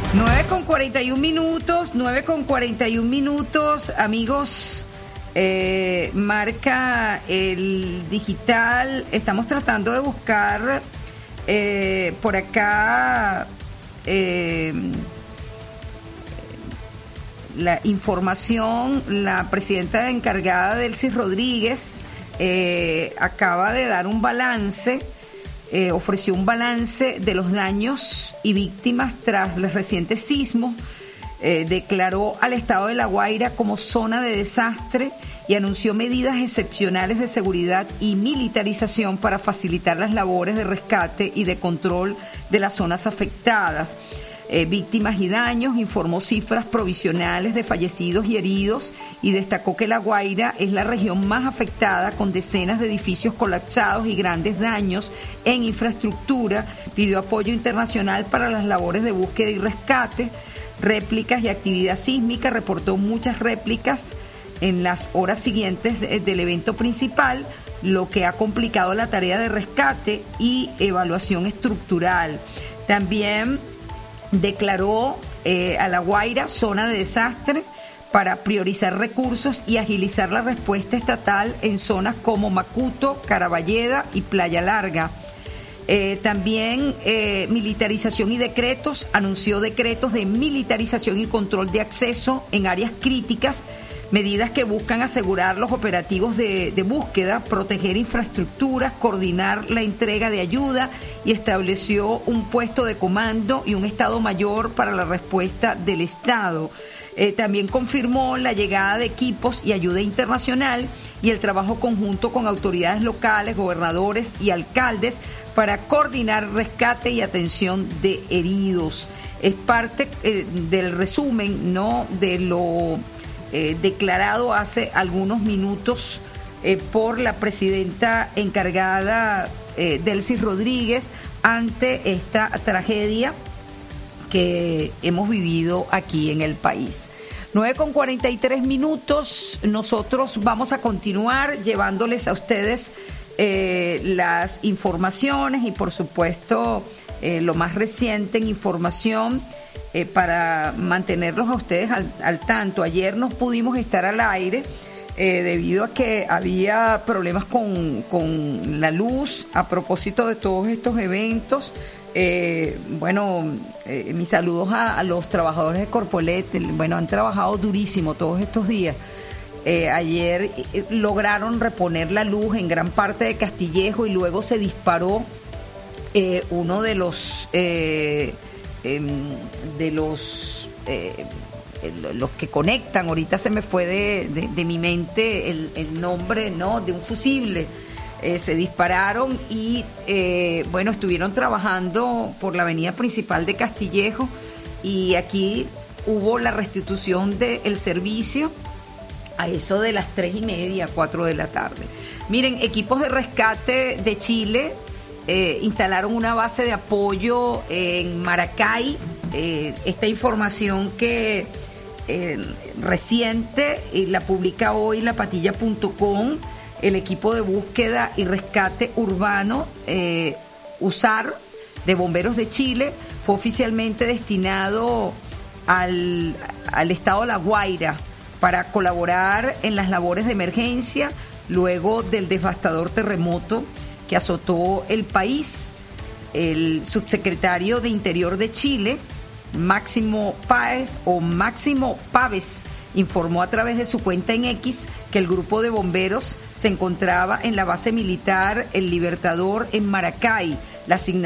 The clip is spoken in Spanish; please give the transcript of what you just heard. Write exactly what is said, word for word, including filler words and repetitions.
nueve con cuarenta y un minutos, nueve con cuarenta y un minutos, amigos, eh, marca el digital. Estamos tratando de buscar eh, por acá eh, la información. La presidenta encargada, Delcy Rodríguez, eh, acaba de dar un balance. Eh, ofreció un balance de los daños y víctimas tras los recientes sismos, eh, declaró al estado de La Guaira como zona de desastre y anunció medidas excepcionales de seguridad y militarización para facilitar las labores de rescate y de control de las zonas afectadas. Eh, víctimas y daños, informó cifras provisionales de fallecidos y heridos y destacó que La Guaira es la región más afectada, con decenas de edificios colapsados y grandes daños en infraestructura. Pidió apoyo internacional para las labores de búsqueda y rescate, réplicas y actividad sísmica. Reportó muchas réplicas en las horas siguientes del evento principal, lo que ha complicado la tarea de rescate y evaluación estructural. También declaró eh, a La Guaira zona de desastre para priorizar recursos y agilizar la respuesta estatal en zonas como Macuto, Caraballeda y Playa Larga. Eh, también eh, militarización y decretos, anunció decretos de militarización y control de acceso en áreas críticas, medidas que buscan asegurar los operativos de, de búsqueda, proteger infraestructuras, coordinar la entrega de ayuda, y estableció un puesto de comando y un Estado Mayor para la respuesta del Estado. Eh, también confirmó la llegada de equipos y ayuda internacional y el trabajo conjunto con autoridades locales, gobernadores y alcaldes para coordinar rescate y atención de heridos. Es parte eh, del resumen, ¿no?, de lo eh, declarado hace algunos minutos eh, por la presidenta encargada, eh, Delcy Rodríguez, ante esta tragedia que hemos vivido aquí en el país. nueve con cuarenta y tres minutos, nosotros vamos a continuar llevándoles a ustedes eh, las informaciones y por supuesto eh, lo más reciente en información eh, para mantenerlos a ustedes al, al tanto. Ayer no pudimos estar al aire eh, debido a que había problemas con, con la luz a propósito de todos estos eventos. Eh, bueno, eh, mis saludos a, a los trabajadores de Corpolet. Bueno, han trabajado durísimo todos estos días. Eh, ayer eh, lograron reponer la luz en gran parte de Castillejo y luego se disparó eh, uno de los eh, eh, de los eh, los que conectan. Ahorita se me fue de, de, de mi mente el, el nombre, ¿no?, de un fusible. Eh, se dispararon y eh, bueno, estuvieron trabajando por la avenida principal de Castillejo y aquí hubo la restitución del servicio a eso de las tres y media, cuatro de la tarde. Miren, equipos de rescate de Chile eh, instalaron una base de apoyo en Maracay. Eh, esta información que eh, reciente eh, la publica hoy la patilla punto com. El equipo de búsqueda y rescate urbano, eh, U S A R, de Bomberos de Chile, fue oficialmente destinado al, al estado de La Guaira para colaborar en las labores de emergencia luego del devastador terremoto que azotó el país. El subsecretario de Interior de Chile, Máximo Páez o Máximo Páez, informó a través de su cuenta en X que el grupo de bomberos se encontraba en la base militar El Libertador en Maracay. La asignación